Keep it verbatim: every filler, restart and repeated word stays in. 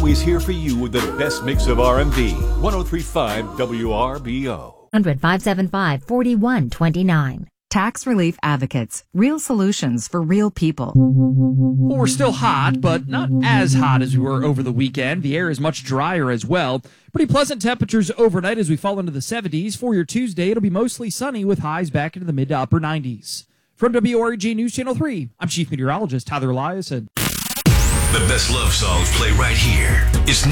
always here for you with the best mix of R and B. ten thirty-five W R B O. one hundred, five seven five, four one two nine. Tax Relief Advocates. Real solutions for real people. Well, we're still hot, but not as hot as we were over the weekend. The air is much drier as well. Pretty pleasant temperatures overnight as we fall into the seventies. For your Tuesday, it'll be mostly sunny with highs back into the mid to upper nineties. From W R E G News Channel three, I'm Chief Meteorologist Tyler Elias. And the best love songs play right here. It's